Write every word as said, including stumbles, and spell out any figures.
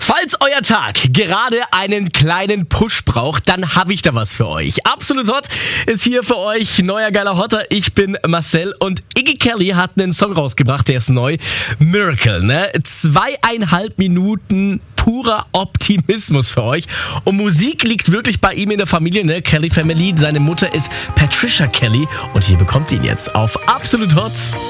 Falls euer Tag gerade einen kleinen Push braucht, dann habe ich da was für euch. Absolut Hot ist hier für euch neuer geiler Hotter. Ich bin Marcel und Iggy Kelly hat einen Song rausgebracht, der ist neu. Miracle, ne? Zweieinhalb Minuten purer Optimismus für euch. Und Musik liegt wirklich bei ihm in der Familie, ne? Kelly Family. Seine Mutter ist Patricia Kelly und hier bekommt ihr ihn jetzt auf Absolut Hot.